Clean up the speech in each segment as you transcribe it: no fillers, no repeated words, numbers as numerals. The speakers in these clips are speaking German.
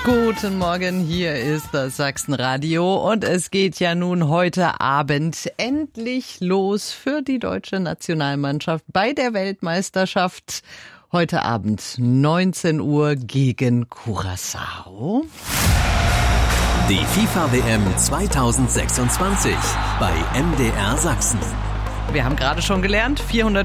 Guten Morgen, hier ist das Sachsenradio und es geht ja nun heute Abend endlich los für die deutsche Nationalmannschaft bei der Weltmeisterschaft. Heute Abend 19 Uhr gegen Curaçao. Die FIFA-WM 2026 bei MDR Sachsen. Wir haben gerade schon gelernt,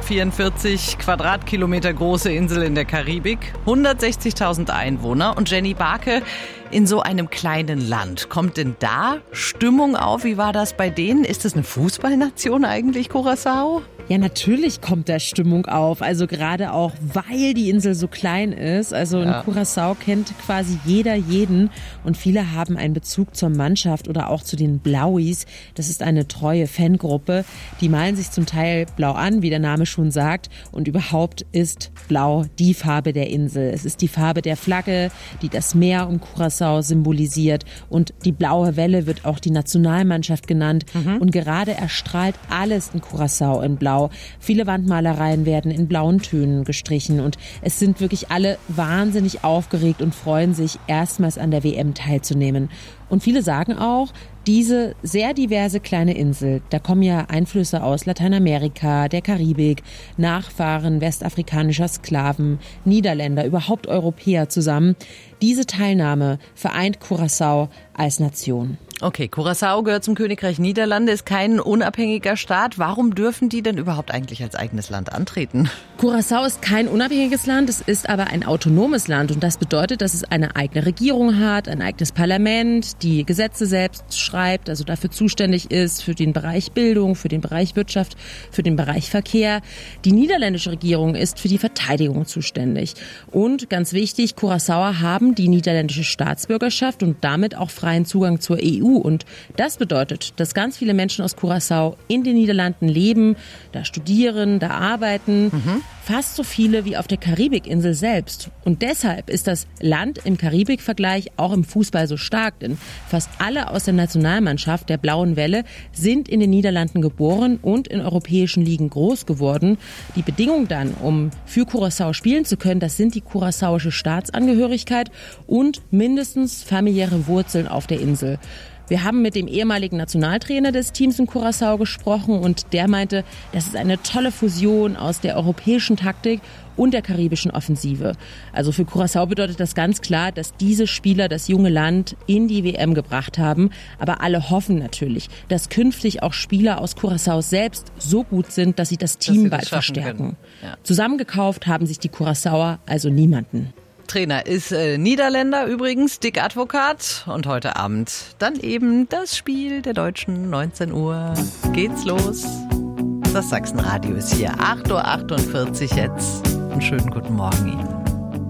444 Quadratkilometer große Insel in der Karibik, 160.000 Einwohner. Und Jenny Barke, in so einem kleinen Land, kommt denn da Stimmung auf? Wie war das bei denen? Ist das eine Fußballnation eigentlich, Curaçao? Ja, natürlich kommt da Stimmung auf. Also gerade auch, weil die Insel so klein ist. Also in Curaçao kennt quasi jeder jeden. Und viele haben einen Bezug zur Mannschaft oder auch zu den Blauis. Das ist eine treue Fangruppe. Die malen sich zum Teil blau an, wie der Name schon sagt. Und überhaupt ist Blau die Farbe der Insel. Es ist die Farbe der Flagge, die das Meer um Curaçao symbolisiert. Und die blaue Welle wird auch die Nationalmannschaft genannt. Und gerade erstrahlt alles in Curaçao in Blau. Viele Wandmalereien werden in blauen Tönen gestrichen und es sind wirklich alle wahnsinnig aufgeregt und freuen sich, erstmals an der WM teilzunehmen. Und viele sagen auch, diese sehr diverse kleine Insel, da kommen ja Einflüsse aus Lateinamerika, der Karibik, Nachfahren westafrikanischer Sklaven, Niederländer, überhaupt Europäer zusammen. Diese Teilnahme vereint Curaçao als Nation. Okay, Curaçao gehört zum Königreich Niederlande, ist kein unabhängiger Staat. Warum dürfen die denn überhaupt eigentlich als eigenes Land antreten? Curaçao ist kein unabhängiges Land, es ist aber ein autonomes Land. Und das bedeutet, dass es eine eigene Regierung hat, ein eigenes Parlament, die Gesetze selbst schreibt, also dafür zuständig ist, für den Bereich Bildung, für den Bereich Wirtschaft, für den Bereich Verkehr. Die niederländische Regierung ist für die Verteidigung zuständig. Und ganz wichtig, Curaçaoer haben die niederländische Staatsbürgerschaft und damit auch freien Zugang zur EU. Und das bedeutet, dass ganz viele Menschen aus Curaçao in den Niederlanden leben, da studieren, da arbeiten. Fast so viele wie auf der Karibikinsel selbst. Und deshalb ist das Land im Karibik-Vergleich auch im Fußball so stark. Denn fast alle aus der Nationalmannschaft der Blauen Welle sind in den Niederlanden geboren und in europäischen Ligen groß geworden. Die Bedingung dann, um für Curaçao spielen zu können, das sind die curaçaoische Staatsangehörigkeit und mindestens familiäre Wurzeln auf der Insel. Wir haben mit dem ehemaligen Nationaltrainer des Teams in Curaçao gesprochen und der meinte, das ist eine tolle Fusion aus der europäischen Taktik und der karibischen Offensive. Also für Curaçao bedeutet das ganz klar, dass diese Spieler das junge Land in die WM gebracht haben. Aber alle hoffen natürlich, dass künftig auch Spieler aus Curaçao selbst so gut sind, dass sie das Team bald verstärken. Ja. Zusammengekauft haben sich die Curaçaoer also niemanden. Trainer ist Niederländer übrigens, Dick Advokat. Und heute Abend dann eben das Spiel der Deutschen. 19 Uhr geht's los. Das Sachsenradio ist hier. 8.48 Uhr jetzt. Einen schönen guten Morgen Ihnen.